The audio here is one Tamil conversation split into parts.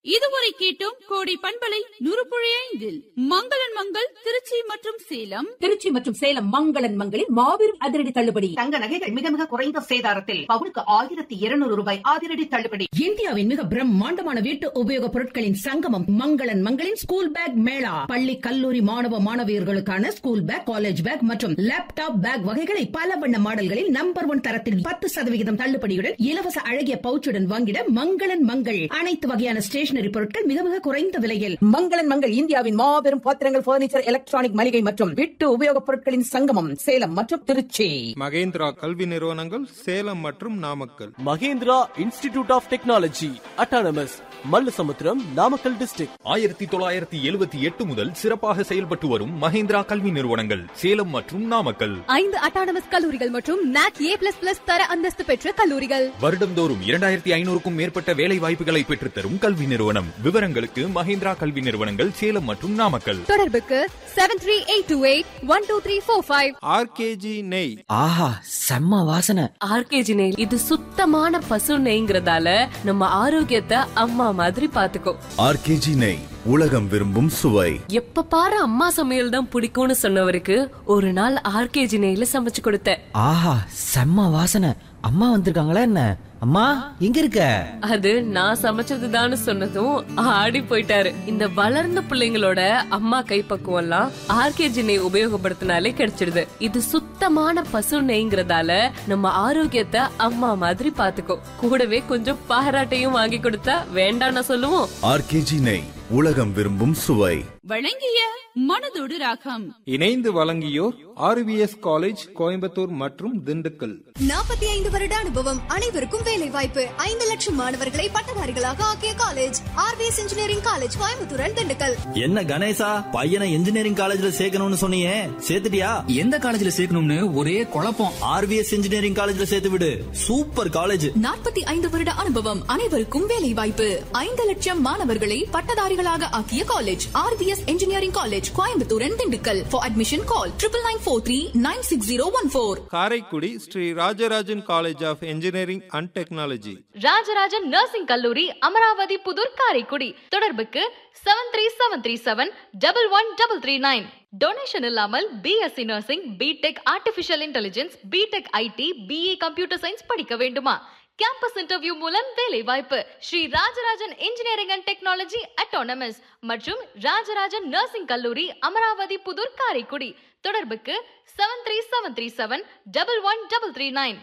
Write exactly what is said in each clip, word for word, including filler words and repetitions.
இதுவரை கேட்டோம் கோடை பண்பலை நூறு புள்ளி ஐந்தில் மங்களன் மங்கள் திருச்சி மற்றும் சேலம். திருச்சி மற்றும் சேலம் மங்களன் மங்களில் மாபெரும் அதிரடி தள்ளுபடி. தங்க நகைகள் மிக மிக குறைந்த சேதாரத்தில் பவுனுக்கு ஆயிரத்தி இருநூறு ரூபாய் அதிரடி தள்ளுபடி. இந்தியாவின் மிக பிரம்மாண்டமான வீட்டு உபயோக பொருட்களின் சங்கமம் மங்களன் மங்களின் ஸ்கூல் பேக் மேளா. பள்ளி கல்லூரி மாணவ மாணவியர்களுக்கான ஸ்கூல் பேக், காலேஜ் பேக் மற்றும் லேப்டாப் பேக் வகைகளை பல வண்ண மாடல்களில் நம்பர் ஒன் தரத்தில் பத்து சதவிகிதம் தள்ளுபடியுடன் இலவச அழகிய பவுச்சுடன் வாங்கிட மங்களன் மங்கள். அனைத்து வகையான ஸ்டேஷனரி பொருட்கள் மிக மிக குறைந்த விலையில். மங்களன் மங்கள் இந்தியாவின் மாபெரும் பாத்திரங்கள், பர்னிச்சர், எலக்ட்ரானிக் மளிகை மற்றும் வீட்டு உபயோகப் பொருட்களின் சங்கமம் சேலம் மற்றும் திருச்சி. மகேந்திரா கல்வி நிறுவனங்கள் சேலம் மற்றும் Namakkal. Mahindra institute of technology autonomous Mallasamudram Namakkal district. ஆயிரத்தி தொள்ளாயிரத்தி எழுபத்தி எட்டு முதல் சிறப்பாக செயல்பட்டு வரும் மகேந்திரா கல்வி நிறுவனங்கள் சேலம் மற்றும் நாமக்கல். ஐந்து அட்டானமஸ் கல்லூரிகள் மற்றும் நாக் ஏ பிளஸ் பிளஸ் தர அந்தஸ்து பெற்ற கல்லூரிகள். வருடம்தோறும் இரண்டாயிரத்தி ஐநூறுக்கும் மேற்பட்ட வேலை வாய்ப்புகளை பெற்றுத்தரும் கல்வி நிறுவனம். விவரங்களுக்கு மகேந்திரா கல்வி நிறுவனங்கள் சேலம் மற்றும் நாமக்கல். தொடர்புக்கு seven three eight two eight one two three four five. RKG நெய். ஆஹா, செம்ம வாசனை. ஆர்கேஜி நெய் இது சுத்தமான பசு நெய்ங்கிறதால நம்ம ஆரோக்கியத்தை அம்மா மாதிரி பாத்துக்கோ. ஆர்கேஜி நெய், உலகம் விரும்பும் சுவை. எப்ப பாரு அம்மா சமையல் தான் பிடிக்கும்னு சொன்னவருக்கு ஒரு நாள் ஆர்கேஜி நெய்ல சமைச்சு கொடுத்தேன். ஆஹா, செம்ம வாசனை. அம்மா வந்திருக்காங்களா என்ன? அம்மா எங்க இருக்க? அது நான் சமைச்சதுதான்னு சொன்னதும் ஆடி போயிட்டாரு. இந்த வளர்ந்த பிள்ளைங்களோட அம்மா கைப்பக்குவம் எல்லாம் ஆர்கேஜி நெய் உபயோகப்படுத்தினாலே கிடைச்சிடுது. இது சுத்தமான பசு நெய்ங்கிறதால நம்ம ஆரோக்கியத்தை அம்மா மாதிரி பாத்துக்கோ. கூடவே கொஞ்சம் பாராட்டையும் வாங்கி கொடுத்தா வேண்டாம்னு சொல்லுவோம். ஆர்கேஜி நெய், உலகம் விரும்பும் சுவை. வழங்கிய மனதோடு ராகம். இணைந்து வழங்கியோர் ஆர்விஎஸ் காலேஜ் கோயம்புத்தூர் மற்றும் திண்டுக்கல். நாற்பத்தி ஐந்து வருட அனுபவம், அனைவருக்கும் வேலை வாய்ப்பு. ஐந்து லட்சம் மாணவர்களை பட்டதாரிகளாக ஆக்கிய college RVS engineering college Coimbatore and Dindigul. என்ன கணேசா, பையனை இன்ஜினியரிங் காலேஜ்ல சேர்க்கணும்னு சொன்னியே, சேர்த்துட்டியா? எந்த காலேஜ்ல சேர்க்கணும்னு ஒரே குழப்பம். ஆர்விஎஸ் இன்ஜினியரிங் காலேஜ்ல சேர்த்து விடு. Super college. நாற்பத்தி ஐந்து வருட அனுபவம், அனைவருக்கும் வேலை வாய்ப்பு. ஐந்து லட்சம் மாணவர்களை பட்டதாரிகளாக ஆக்கிய college RVS engineering college Coimbatore and Dindigul. For admission call triple nine four three nine six zero one four. Karaikudi Sri Rajarajan college of engineering and technology. Rajarajan nursing கல்லூரி அமராவதி புதூர் காரைக்குடி. தொடர்புக்கு seven three seven three seven double one double three nine. Donation இல்லாமல் BSc nursing, BTech artificial intelligence, BTech ID, BA computer science படிக்க வேண்டுமா? கேம்பஸ் இன்டர்வியூ மூலம் வேலை வாய்ப்பு. Sri Rajarajan engineering and technology autonomous மற்றும் ராஜராஜன் நர்சிங் கல்லூரி அமராவதி புதூர் காரைக்குடி. தொடர்புக்கு seven three seven three seven double one double three nine.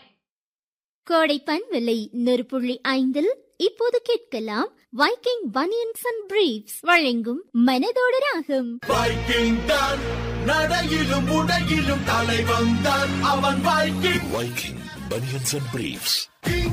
கோடை பண்பலை நூறு புள்ளி ஐந்தில் இப்போது கேட்கலாம் வைக்கிங் பனியன்ஸ் அண்ட் பிரீஃப்ஸ் வழங்கும் மனதோடு ராகம். வைக்கிங் தான் நடையிலும் உடையிலும் தலைவன் தான் அவன். Viking Viking banians and briefs.